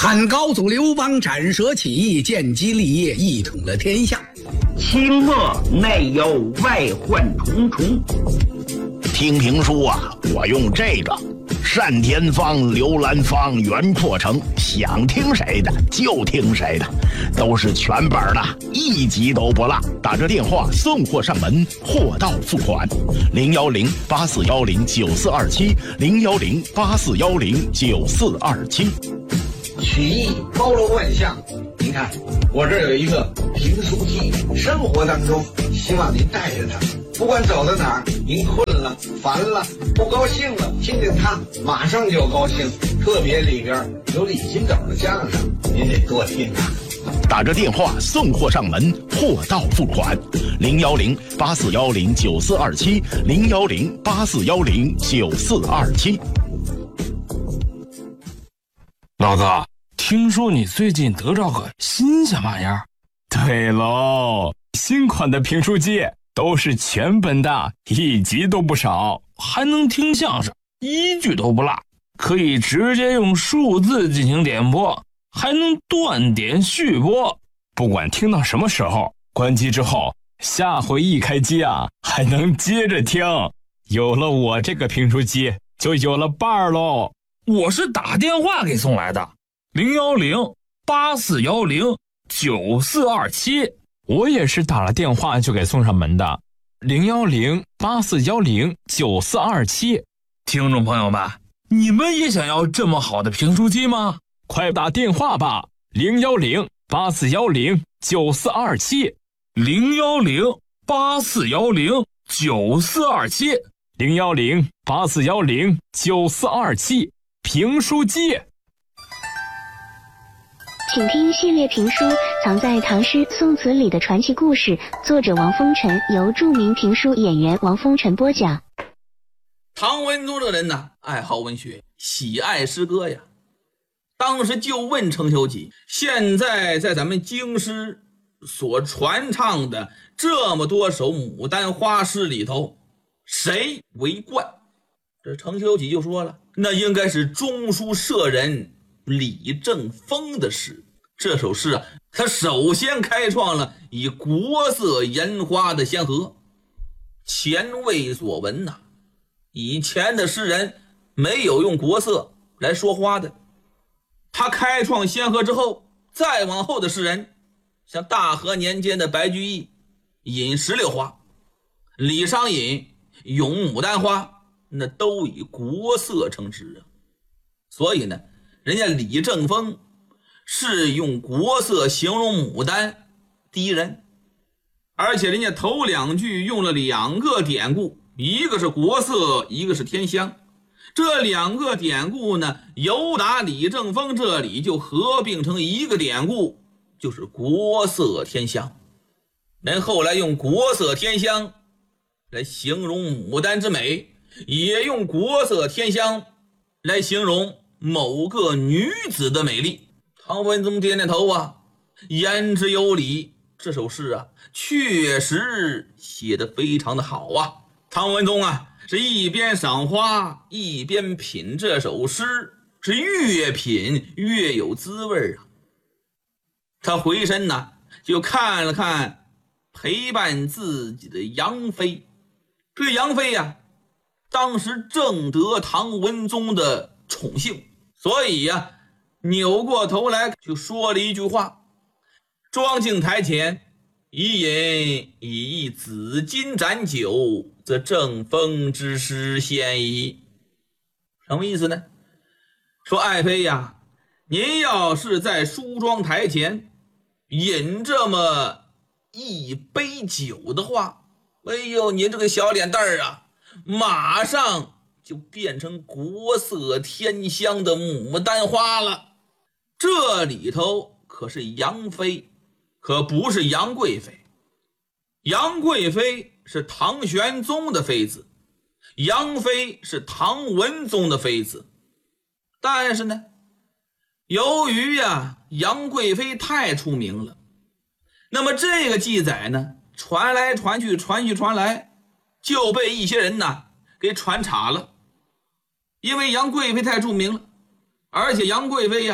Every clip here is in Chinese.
汉高祖刘邦斩蛇起义，建基立业，一统了天下。 清末内忧外患重重。 听评书啊，我用这个单田芳、刘兰芳、袁阔成，想听谁的就听谁的，都是全本的，一集都不落。打这电话送货上门，货到付款。010-8410-9427，010-8410-9427。 曲艺包罗万象，您看我这儿有一个评书记，生活当中希望您带着它，不管走到哪儿，您困了、烦了、不高兴了，听听它，马上就高兴。特别里边有李金斗的相声，您得多听啊。 打着电话送货上门，货到付款。010-8410-9427，010-8410-9427。 老哥，听说你最近得着个新鲜玩意儿？ 对喽，新款的评书机都是全本的，一集都不少， 还能听相声，一句都不落，可以直接用数字进行点播，还能断点续播。 不管听到什么时候，关机之后，下回一开机啊，还能接着听。有了我这个评书机，就有了伴儿喽。 我是打电话给送来的，010-8410-9427。 我也是打了电话就给送上门的，010-8410-9427。 听众朋友们，你们也想要这么好的评书机吗？ 快打电话吧，010-8410-9427，010-8410-9427，评书机。 请听系列评书《藏在唐诗宋词里的传奇故事》，作者王风尘，由著名评书演员王风尘播讲。 唐文宗这个人呢，爱好文学，喜爱诗歌呀。当时就问程修己，现在在咱们京师所传唱的这么多首牡丹花诗里头，谁为冠？这程修己就说了，那应该是中书舍人李正风的诗。这首诗啊，他首先开创了以国色烟花的先河，前未所闻呐。以前的诗人没有用国色来说花的，他开创先河之后，再往后的诗人，像大和年间的白居易引石榴花，李商隐咏牡丹花，那都以国色称之啊。所以呢，人家李正风是用国色形容牡丹第一人，而且人家头两句用了两个典故，一个是国色，一个是天香。这两个典故呢，由打李正风这里就合并成一个典故，就是国色天香。人后来用国色天香来形容牡丹之美，也用国色天香来形容某个女子的美丽。唐文宗点点头啊，言之有理，这首诗啊，确实写得非常的好啊。唐文宗啊，是一边赏花一边品这首诗，是越品越有滋味啊。他回身呢，就看了看陪伴自己的杨妃。这杨妃呀，当时正得唐文宗的宠幸，所以呀，扭过头来就说了一句话：庄敬台前，一饮以一紫金盏酒，则正风之诗先矣。什么意思呢？说爱妃呀，您要是在梳妆台前饮这么一杯酒的话，哎呦，您这个小脸蛋儿啊，马上就变成国色天香的牡丹花了。这里头可是杨妃，可不是杨贵妃。杨贵妃是唐玄宗的妃子，杨妃是唐文宗的妃子。但是呢，由于杨贵妃太出名了，那么这个记载呢，传来传去，传来，就被一些人给传岔了。因为杨贵妃太著名了，而且杨贵妃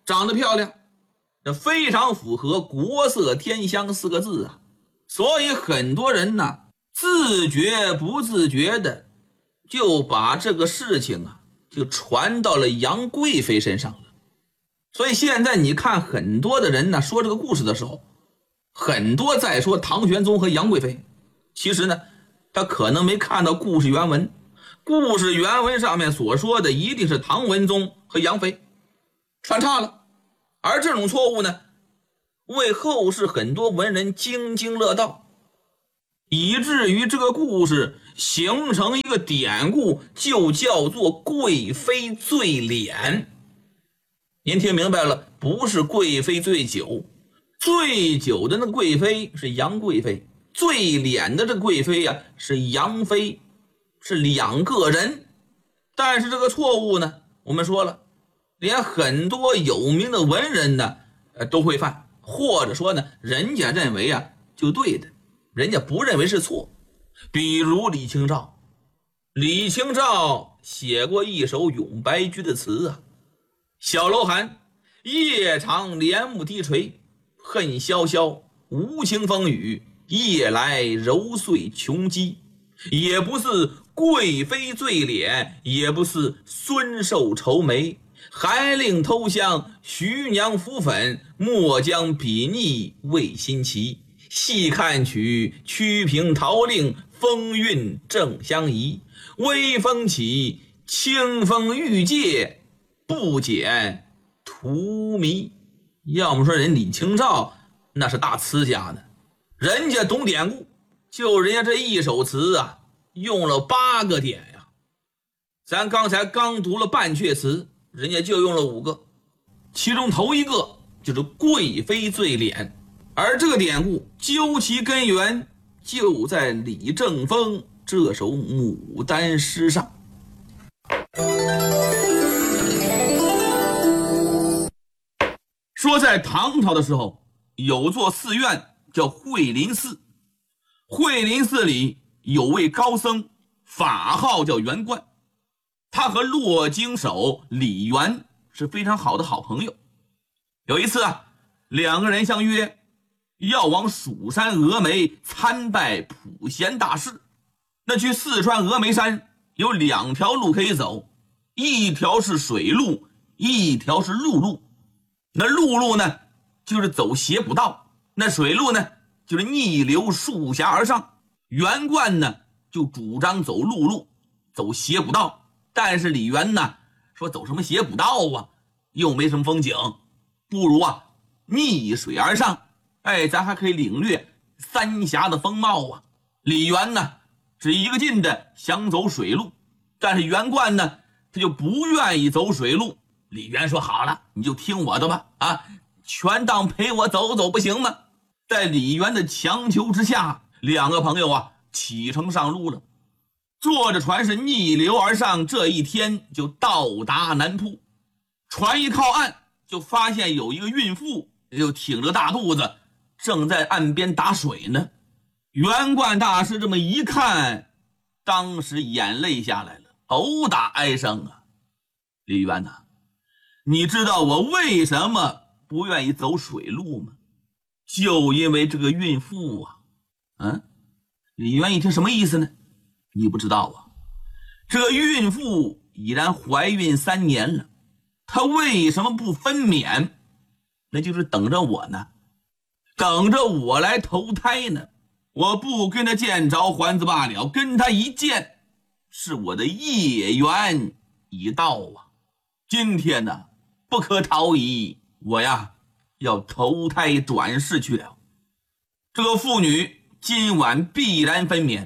长得漂亮，这非常符合国色天香4个字啊。所以很多人呢，自觉不自觉的就把这个事情啊就传到了杨贵妃身上了。所以现在你看很多的人呢说这个故事的时候，很多在说唐玄宗和杨贵妃，其实呢他可能没看到故事原文，故事原文上面所说的一定是唐文宗和杨妃，穿插了。而这种错误呢，为后世很多文人津津乐道，以至于这个故事形成一个典故，就叫做贵妃醉脸。您听明白了，不是贵妃醉酒，醉酒的那个贵妃是杨贵妃，醉脸的这个贵妃呀是杨妃，是2个人。但是这个错误呢，我们说了，连很多有名的文人呢都会犯，或者说呢人家认为啊就对的，人家不认为是错。比如李清照，李清照写过一首咏白居的词啊，小楼寒，夜长帘幕低垂，恨萧萧，无情风雨，夜来揉碎琼姬。也不是贵妃醉脸，也不是孙寿愁眉，还令偷香，徐娘敷粉，莫将比拟为新奇。细看取，曲屏桃令，风韵正相宜。微风起，清风欲借，不减荼蘼。要么说人李清照那是大词家呢，人家懂典故，就人家这一首词啊用了8个点呀。咱刚才刚读了半阙词，人家就用了5个，其中头一个就是贵妃醉脸。而这个典故究其根源就在李正风这首牡丹诗上。说在唐朝的时候，有座寺院叫惠林寺，惠林寺里有位高僧，法号叫元观，他和骆经手李渊是非常好的好朋友。有一次啊，2个人相约要往蜀山峨眉参拜普贤大士。那去四川峨眉山有2条路可以走，一条是水路，一条是陆路。那陆路呢就是走斜补道，那水路呢就是逆流数峡而上。元观呢就主张走陆路，走斜补道。但是李渊呢说走什么斜补道啊，又没什么风景，不如啊逆水而上，咱还可以领略三峡的风貌啊。李渊呢只一个劲的想走水路，但是元观呢他就不愿意走水路。李渊说好了，你就听我的吧，全当陪我走走不行吗？在李渊的强求之下，2个朋友啊启程上路了。坐着船是逆流而上，这一天就到达南铺。船一靠岸，就发现有一个孕妇就挺着大肚子正在岸边打水呢。元观大师这么一看，当时眼泪下来了，殴打哀声啊。李渊呐，你知道我为什么不愿意走水路吗？就因为这个孕妇啊。李渊一听什么意思呢？你不知道啊，这个孕妇已然怀孕3年了，她为什么不分娩？那就是等着我呢，等着我来投胎呢。我不跟她见着还子罢了，跟她一见是我的业缘已到啊。今天呢不可逃逸，我呀要投胎转世去了。这个妇女今晚必然分娩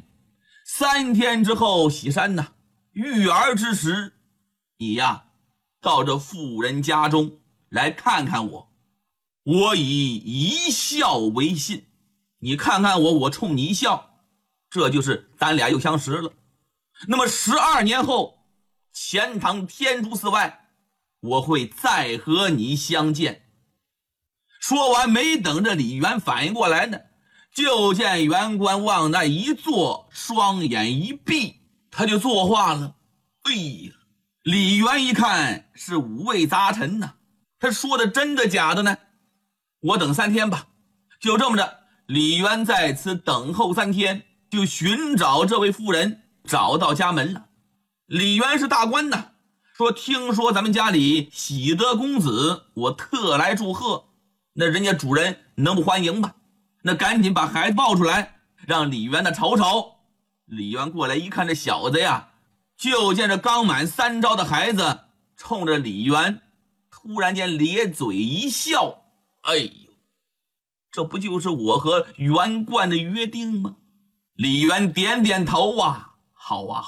，3天之后喜山呐，育儿之时，你呀到这妇人家中来看看我，我以一笑为信。你看看我，我冲你一笑，这就是咱俩又相识了。那么12年后，钱塘天竺寺外，我会再和你相见。说完，没等着李渊反应过来呢，就见元观往那一坐，双眼一闭，他就作画了。哎呀，李渊一看是五味杂陈呐， 他说的真的假的呢？我等3天吧。就这么着，李渊在此等候3天，就寻找这位妇人，找到家门了。李渊是大官呐，说听说咱们家里喜得公子，我特来祝贺。那人家主人能不欢迎吗？那赶紧把孩子抱出来，让李渊的瞅瞅。李渊过来一看，这小子呀，就见这刚满3朝的孩子冲着李渊突然间咧嘴一笑。哎呦，这不就是我和袁贯的约定吗？李渊点点头啊，好啊。